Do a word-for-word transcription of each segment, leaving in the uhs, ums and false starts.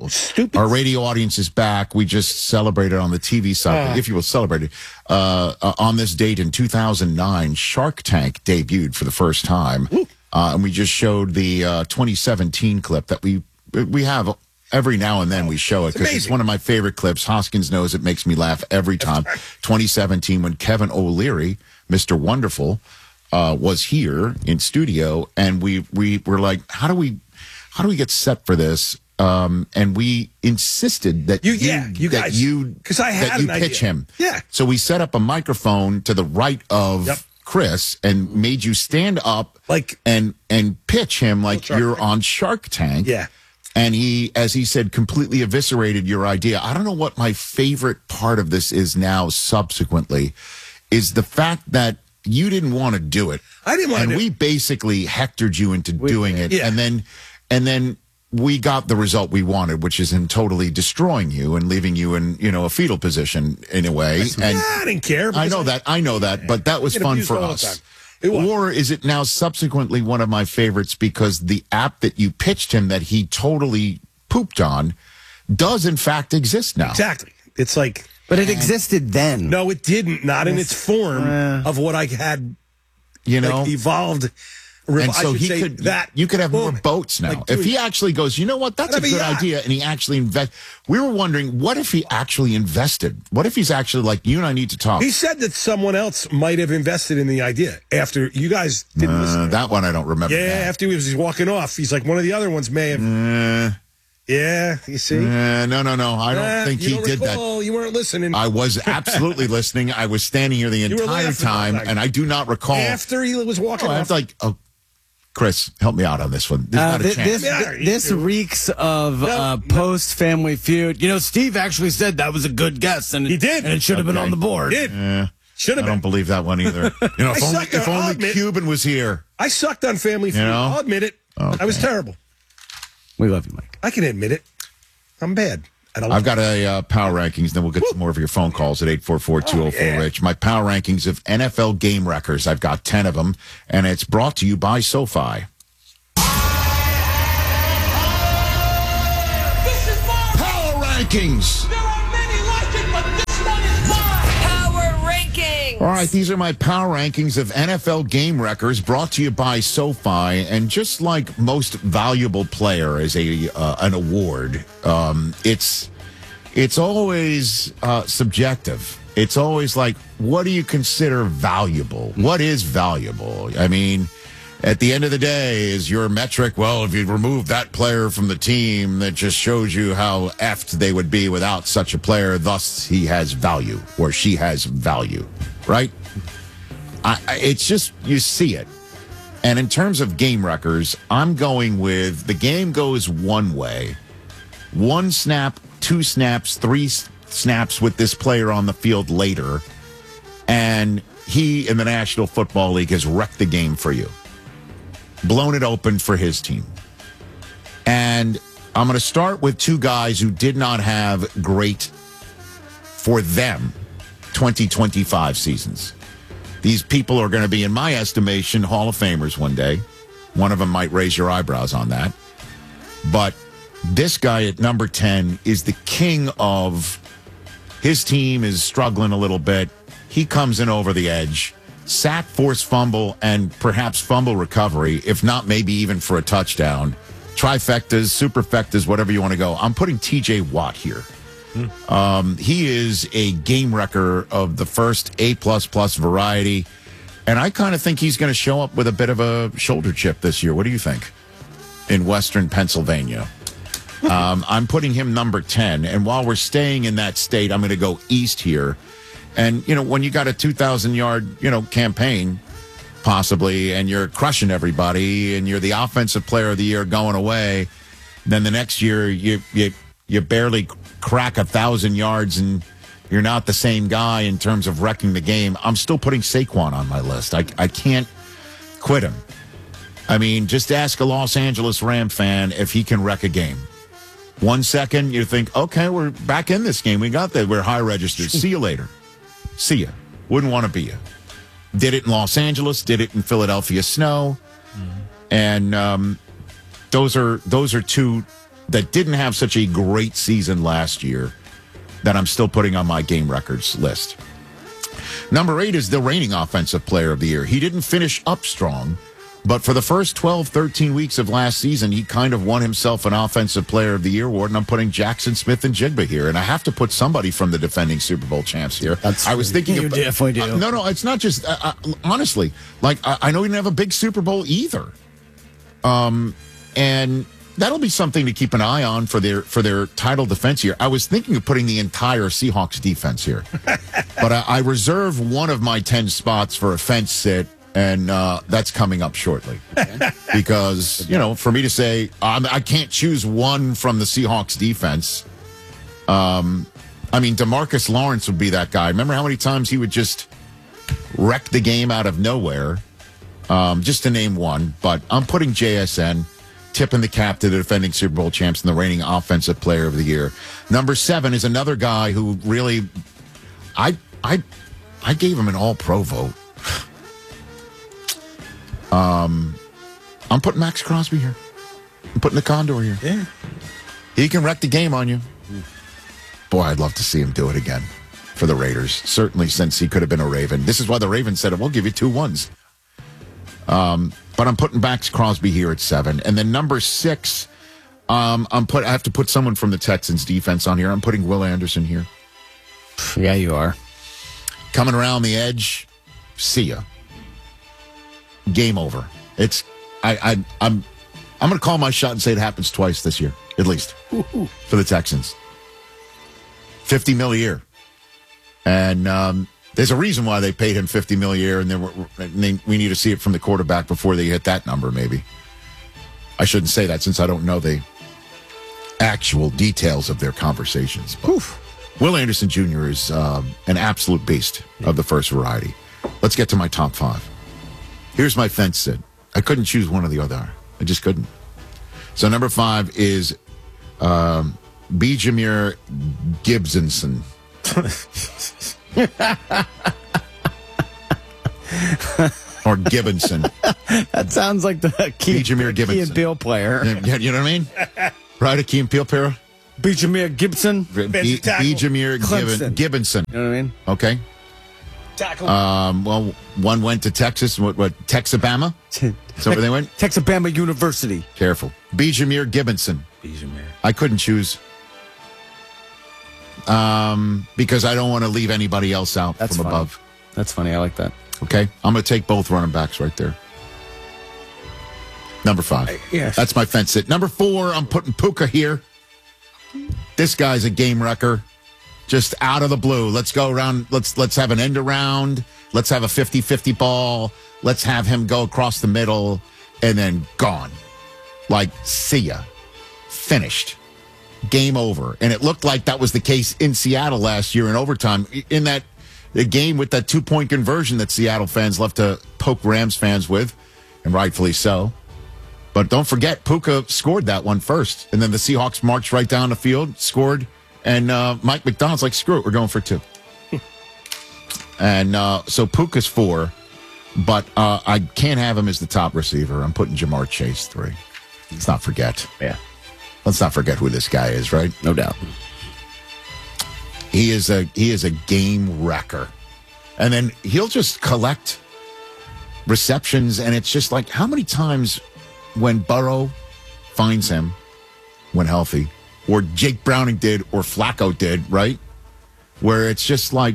stupid. Our radio audience is back. We just celebrated on the T V side, uh, if you will, celebrated. Uh, uh, on this date in two thousand nine, Shark Tank debuted for the first time. Uh, and we just showed the uh, twenty seventeen clip that we we have every now and then. We show it because it's, it's one of my favorite clips. Hoskins knows it makes me laugh every time. twenty seventeen, when Kevin O'Leary, Mister Wonderful, uh, was here in studio, and we we were like, how do we how do we get set for this? Um, and we insisted that you, you, yeah, you that guys, you, because I had that you an pitch idea. him. Yeah. So we set up a microphone to the right of yep. Chris and made you stand up like and and pitch him like you're Tank. on Shark Tank. Yeah. And he, as he said, completely eviscerated your idea. I don't know what my favorite part of this is now subsequently, is the fact that you didn't want to do it. I didn't want and to. And we basically hectored you into we, doing it. Yeah. And then, and then we got the result we wanted, which is in totally destroying you and leaving you in, you know, a fetal position in a way. And yeah, I didn't care. I know I, that. I know that. But that was fun for us. Or is it now subsequently one of my favorites because the app that you pitched him that he totally pooped on does in fact exist now? Exactly. It's like... But it existed then. No, it didn't. Not in its form uh, of what I had, you know, like, evolved. And so he could, that you could have boom, more boats now. like if he actually goes, you know what, that's a good yacht. idea, and he actually invest. We were wondering, what if he actually invested? What if he's actually like, you and I need to talk? He said that someone else might have invested in the idea after you guys didn't uh, listen. That one I don't remember. Yeah, that. after he was walking off, he's like, one of the other ones may have. Uh, yeah, you see? Uh, no, no, no. I don't uh, think he don't did recall. that. You weren't listening. I was absolutely listening. I was standing here the entire time, and I do not recall. After he was walking oh, off. I was like, oh. Chris, help me out on this one. There's uh, not a th- chance. This, th- this reeks of no, uh, post Family Feud. You know, Steve actually said that was a good guess, and he did, and it should have okay. been on the board. He did. Yeah. Should have I been. don't believe that one either. You know, if only, if only admit, Cuban was here. I sucked on Family Feud. You know? I'll admit it. Okay. I was terrible. We love you, Mike. I can admit it. I'm bad. I've got a uh, power rankings, then we'll get Woo. some more of your phone calls at eight four four, two oh four, RICH. My power rankings of N F L game wreckers. I've got ten of them, and it's brought to you by SoFi. Rankings. There are many like it, but this one is mine. Power rankings. All right, these are my power rankings of N F L game wreckers, brought to you by SoFi. And just like most valuable player is a uh, an award, um, it's it's always uh, subjective. It's always like, what do you consider valuable? What is valuable? I mean, at the end of the day, is your metric, well, if you remove that player from the team, that just shows you how effed they would be without such a player, thus he has value, or she has value, right? I, it's just, you see it. And in terms of game wreckers, I'm going with, the game goes one way. One snap, two snaps, three snaps with this player on the field later, and he in the National Football League has wrecked the game for you. Blown it open for his team. And I'm going to start with two guys who did not have great, for them, twenty twenty-five seasons. These people are going to be, in my estimation, Hall of Famers one day. One of them might raise your eyebrows on that. But this guy at number ten is the king of, his team is struggling a little bit. He comes in over the edge. Sack, force fumble, and perhaps fumble recovery, if not maybe even for a touchdown. Trifectas, superfectas, whatever you want to go. I'm putting T J Watt here. Hmm. Um, he is a game wrecker of the first A-plus plus variety, and I kind of think he's going to show up with a bit of a shoulder chip this year. What do you think? In Western Pennsylvania. um, I'm putting him number ten, and while we're staying in that state, I'm going to go east here. And, you know, when you got a two thousand yard, you know, campaign, possibly, and you're crushing everybody, and you're the offensive player of the year going away, then the next year you you you barely crack a thousand yards, and you're not the same guy in terms of wrecking the game. I'm still putting Saquon on my list. I I can't quit him. I mean, just ask a Los Angeles Ram fan if he can wreck a game. One second, you think, okay, we're back in this game. We got that. We're high registered. See you later. See ya. Wouldn't want to be ya. Did it in Los Angeles. Did it in Philadelphia snow. Mm-hmm. And um, those are those are two that didn't have such a great season last year that I'm still putting on my game records list. Number eight is the reigning offensive player of the year. He didn't finish up strong, but for the first twelve, thirteen weeks of last season, he kind of won himself an offensive player of the year award, and I'm putting Jackson Smith and Jigba here. And I have to put somebody from the defending Super Bowl champs here. That's I was thinking you of, definitely do. Uh, no, no, it's not just, uh, uh, honestly, like, I, I know he didn't have a big Super Bowl either. Um, and that'll be something to keep an eye on for their for their title defense here. I was thinking of putting the entire Seahawks defense here, but I, I reserve one of my ten spots for a fence sit, and uh, that's coming up shortly. Okay. Because, you know, for me to say um, I can't choose one from the Seahawks defense. Um, I mean, DeMarcus Lawrence would be that guy. Remember how many times he would just wreck the game out of nowhere? Um, just to name one, but I'm putting J S N, tipping the cap to the defending Super Bowl champs and the reigning offensive player of the year. Number seven is another guy who really, I, I, I gave him an all-pro vote. um, I'm putting Max Crosby here. I'm putting the Condor here. Yeah. He can wreck the game on you. Boy, I'd love to see him do it again for the Raiders. Certainly, since he could have been a Raven. This is why the Ravens said, we'll give you two ones. Um, but I'm putting Max Crosby here at seven. And then number six, um, I'm put. I have to put someone from the Texans defense on here. I'm putting Will Anderson here. Yeah, you are. Coming around the edge, see ya. Game over. It's I, I I'm I'm gonna call my shot and say it happens twice this year, at least. Ooh. For the Texans. Fifty mil a year. And um there's a reason why they paid him fifty mil a year, and, were, and they, we need to see it from the quarterback before they hit that number, maybe. I shouldn't say that since I don't know the actual details of their conversations. But Will Anderson Junior is um, an absolute beast of the first variety. Let's get to my top five. Here's my fence sit. I couldn't choose one or the other. I just couldn't. So number five is um, B. Jameer Gibsonson. Or Gibbonson. That sounds like the Key, Jameer Key Gibbonson. and Peele player. Yeah, you know what I mean? Right, a Key and Peele pair? B. Jameer Gibson. B. B. Jameer Clemson. Gibbon, Gibbonson. You know what I mean? Okay. Tackle. Um, well, one went to Texas. What? What? Texabama? So where they went? Texabama University. Careful. B. Jameer Gibbonson. B. Jameer. I couldn't choose. Um, because I don't want to leave anybody else out That's from funny. above. That's funny. I like that. Okay, I'm going to take both running backs right there. Number five. yes. That's my fence sit. Number four, I'm putting Puka here. This guy's a game wrecker. Just out of the blue. Let's go around. Let's let's have an end around. Let's have a fifty-fifty ball. Let's have him go across the middle and then gone. Like, see ya. Finished. Game over. And it looked like that was the case in Seattle last year in overtime. In that the game with that two-point conversion that Seattle fans left to poke Rams fans with, and rightfully so. But don't forget, Puka scored that one first. And then the Seahawks marched right down the field, scored, and uh, Mike McDonald's like, screw it, we're going for two. and uh, so Puka's four, but uh, I can't have him as the top receiver. I'm putting Jamar Chase three. Let's not forget. Yeah. Let's not forget who this guy is, right? No doubt. He is a he is a game wrecker. And then he'll just collect receptions, and it's just like, how many times when Burrow finds him when healthy, or Jake Browning did, or Flacco did, right? Where it's just like,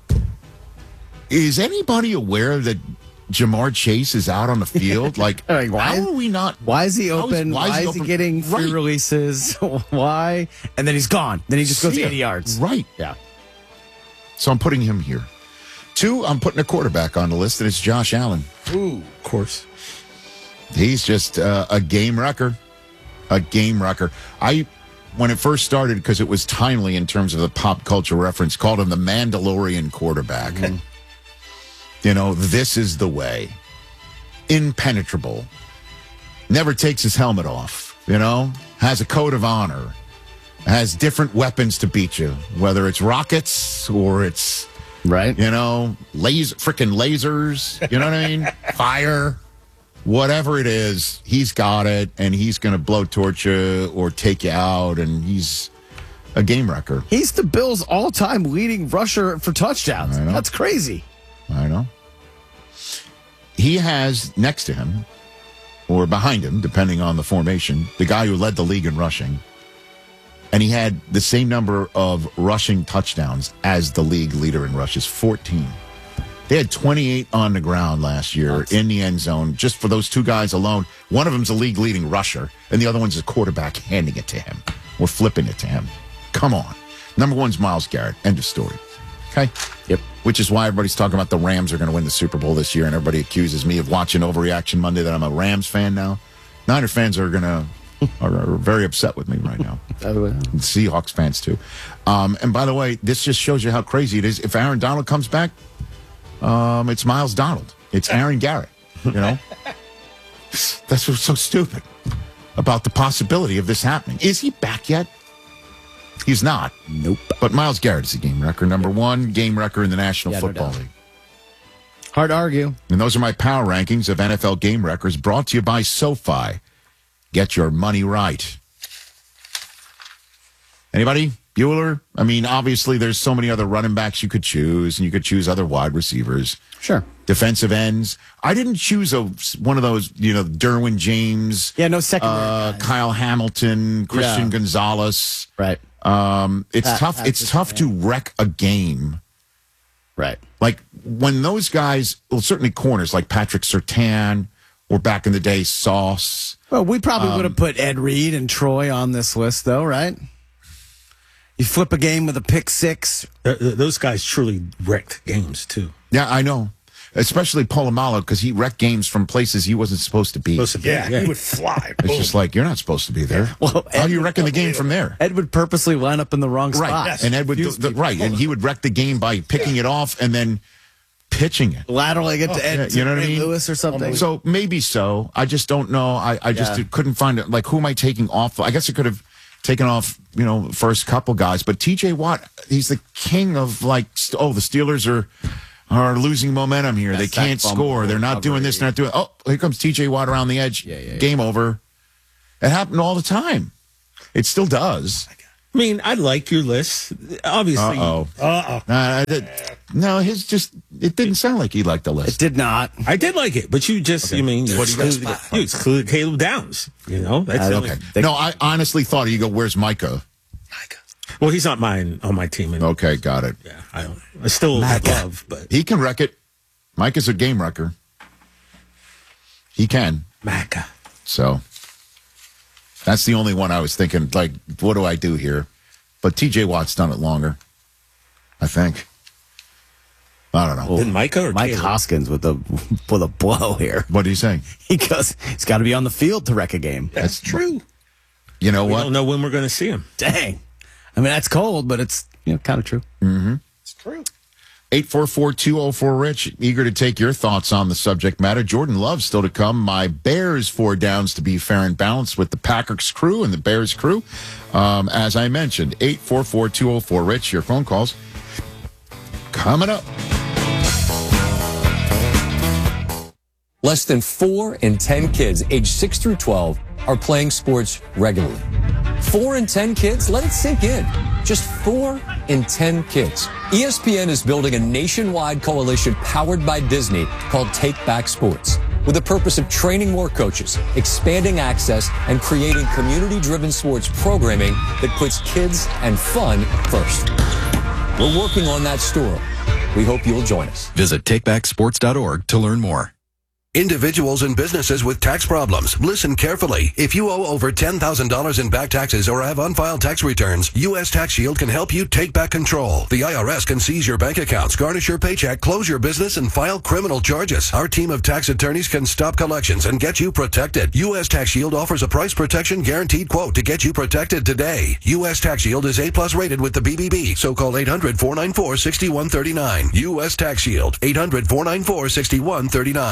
is anybody aware that Jamar Chase is out on the field? Like, Like, why- how are we not? Why is he How is- open? why is why he is he open? getting free Right. releases? Why? And then he's gone. Then he just goes See ya. eighty yards. Right. Yeah. So I'm putting him here. Two, I'm putting a quarterback on the list, and it's Josh Allen. Ooh, of course. He's just uh, a game wrecker. A game wrecker. I, when it first started, because it was timely in terms of the pop culture reference, called him the Mandalorian quarterback. Mm-hmm. You know, this is the way. Impenetrable. Never takes his helmet off, you know? Has a code of honor. Has different weapons to beat you, whether it's rockets or it's, Right. you know, laser, freaking lasers, you know what I mean? Fire. whatever it is, he's got it, and he's going to blowtorch you or take you out, and he's a game wrecker. He's the Bills' all-time leading rusher for touchdowns. I know. That's crazy. I know. He has next to him, or behind him, depending on the formation, the guy who led the league in rushing. And he had the same number of rushing touchdowns as the league leader in rushes, fourteen. They had twenty-eight on the ground last year in the end zone, just for those two guys alone. One of them's a league leading rusher, and the other one's a quarterback handing it to him or flipping it to him. Come on. Number one's Myles Garrett. End of story. Okay? Yep. Which is why everybody's talking about the Rams are going to win the Super Bowl this year, and everybody accuses me of watching Overreaction Monday that I'm a Rams fan now. Niner fans are going to are, are very upset with me right now. And Seahawks fans too. Um, and by the way, this just shows you how crazy it is. If Aaron Donald comes back, um, it's Miles Donald. It's Aaron Garrett. You know, that's what's so stupid about the possibility of this happening. Is he back yet? He's not. Nope. But Myles Garrett is a game wrecker. Number one game wrecker in the National Yeah, no Football doubt. League. Hard to argue. And those are my power rankings of N F L game wreckers, brought to you by SoFi. Get your money right. Anybody? Bueller? I mean, obviously, there's so many other running backs you could choose, and you could choose other wide receivers. Sure. Defensive ends. I didn't choose a one of those, you know, Derwin James. Yeah, no secondary uh, guys. Kyle Hamilton, Christian Yeah. Gonzalez. Right. Um, it's Pat- tough. Pat It's just- tough yeah. to wreck a game. Right. Like when those guys, well, certainly corners like Patrick Surtain or back in the day Sauce. Well, we probably Um, would have put Ed Reed and Troy on this list, though, right? You flip a game with a pick six. Uh, uh, those guys truly wrecked games too. Yeah, I know. Especially Polamalu, because he wrecked games from places he wasn't supposed to be. Supposed to be, Yeah, yeah. he would fly. It's just like, you're not supposed to be there. Well, How are Ed you would- wrecking the game from there? Ed would purposely line up in the wrong spot. Right. And Ed would, do, the, right. And he would wreck the game by picking it off and then pitching it. Lateraling it to Ed Yeah, you know what I Ray mean? Lewis or something. So maybe so. I just don't know. I, I just Yeah. couldn't find it. Like, who am I taking off? I guess I could have taken off, you know, first couple guys. But T J Watt, he's the king of, like, st- oh, the Steelers are are losing momentum here. Yeah, they sack can't fumble score. They're not doing this, they're not doing. Oh, here comes T J Watt around the edge. Yeah, yeah, yeah. Game over. It happened all the time. It still does. I mean, I like your list. Obviously. Uh-oh. Uh-oh. Uh, that- no, his just, it didn't sound like he liked the It list. did not. I did like it, but you just, you mean, you What do you excluded, got? you excluded Caleb Downs. You know, that's Uh, the only- Okay. They- No, I honestly thought, you go, where's Micah? Well, he's not mine on my team. And, Okay, got it. Yeah, I don't. I still Micah. love, but He can wreck it. Mike is a game wrecker. He can. Maca. So that's the only one I was thinking, like, what do I do here? But T J Watt's done it longer, I think. I don't know. Then Micah or Mike Caleb? Hoskins with a with a blow here. What are you saying? He goes. He's got to be on the field to wreck a game. That's true. You know We what? don't know when we're going to see him. Dang. I mean, that's cold, but it's you know kind of true. It's true. eight four four, two oh four, Rich. Eager to take your thoughts on the subject matter. Jordan Love still to come. My Bears four downs to be fair and balanced with the Packers crew and the Bears crew. Um, as I mentioned, eight four four, two oh four, Rich. Your phone calls coming up. Less than four in ten kids aged six through twelve are playing sports regularly. Four in ten kids? Let it sink in. Just four in ten kids. E S P N is building a nationwide coalition powered by Disney called Take Back Sports, with the purpose of training more coaches, expanding access, and creating community-driven sports programming that puts kids and fun first. We're working on that story. We hope you'll join us. Visit take back sports dot org to learn more. Individuals and businesses with tax problems, listen carefully. If you owe over ten thousand dollars in back taxes or have unfiled tax returns, U S Tax Shield can help you take back control. The I R S can seize your bank accounts, garnish your paycheck, close your business, and file criminal charges. Our team of tax attorneys can stop collections and get you protected. U S Tax Shield offers a price protection guaranteed quote to get you protected today. U S Tax Shield is A plus rated with the B B B, so call eight hundred, four nine four, six one three nine. U S Tax Shield, eight hundred, four nine four, six one three nine. The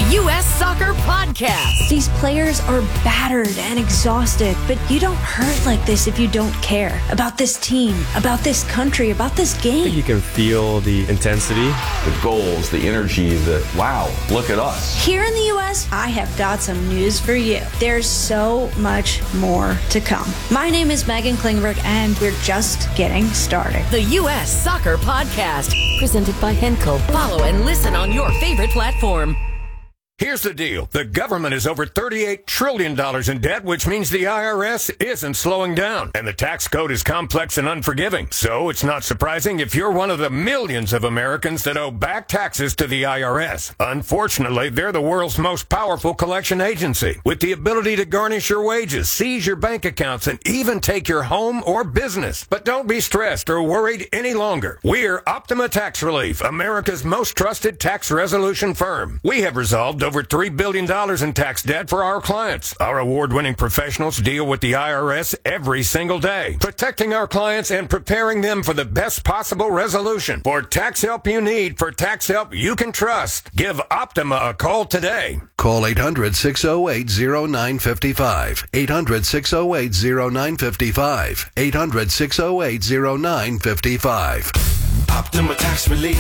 U S Soccer Podcast. These players are battered and exhausted, but you don't hurt like this if you don't care about this team, about this country, about this game. I think you can feel the intensity, the goals, the energy, the wow, look at us. Here in the U S, I have got some news for you. There's so much more to come. My name is Megan Klingberg, and we're just getting started. The U S Soccer Podcast, presented by Henkel. Follow and listen on your favorite platform. Here's the deal. The government is over thirty-eight trillion dollars in debt, which means the I R S isn't slowing down. And the tax code is complex and unforgiving. So it's not surprising if you're one of the millions of Americans that owe back taxes to the I R S. Unfortunately, they're the world's most powerful collection agency, with the ability to garnish your wages, seize your bank accounts, and even take your home or business. But don't be stressed or worried any longer. We're Optima Tax Relief, America's most trusted tax resolution firm. We have resolved over three billion dollars in tax debt for our clients. Our award-winning professionals deal with the I R S every single day, protecting our clients and preparing them for the best possible resolution. For tax help you need, for tax help you can trust, give Optima a call today. Call eight hundred, six oh eight, oh nine five five. eight hundred, six oh eight, oh nine five five. eight hundred, six oh eight, oh nine five five. Optima Tax Relief.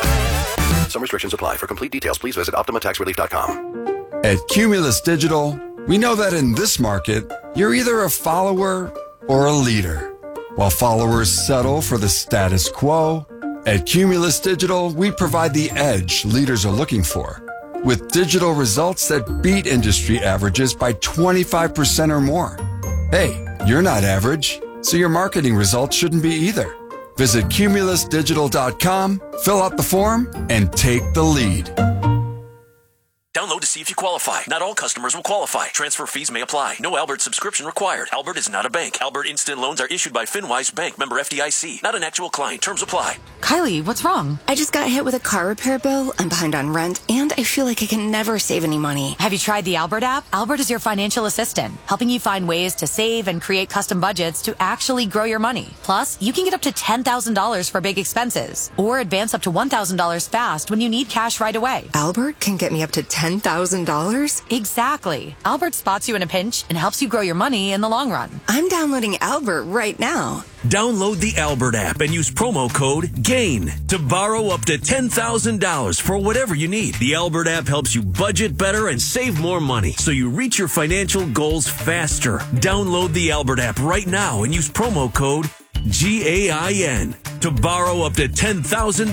Some restrictions apply. For complete details, please visit optima tax relief dot com. At Cumulus Digital, we know that in this market, you're either a follower or a leader. While followers settle for the status quo, at Cumulus Digital, we provide the edge leaders are looking for, with digital results that beat industry averages by twenty-five percent or more. Hey, you're not average, so your marketing results shouldn't be either. Visit cumulus digital dot com, fill out the form, and take the lead. Download to see if you qualify. Not all customers will qualify. Transfer fees may apply. No Albert subscription required. Albert is not a bank. Albert Instant Loans are issued by FinWise Bank, member F D I C. Not an actual client. Terms apply. Kylie, what's wrong? I just got hit with a car repair bill. I'm behind on rent, and I feel like I can never save any money. Have you tried the Albert app? Albert is your financial assistant, helping you find ways to save and create custom budgets to actually grow your money. Plus, you can get up to ten thousand dollars for big expenses, or advance up to one thousand dollars fast when you need cash right away. Albert can get me up to ten thousand dollars? Exactly. Albert spots you in a pinch and helps you grow your money in the long run. I'm downloading Albert right now. Download the Albert app and use promo code GAIN to borrow up to ten thousand dollars for whatever you need. The Albert app helps you budget better and save more money, so you reach your financial goals faster. Download the Albert app right now and use promo code G A I N to borrow up to ten thousand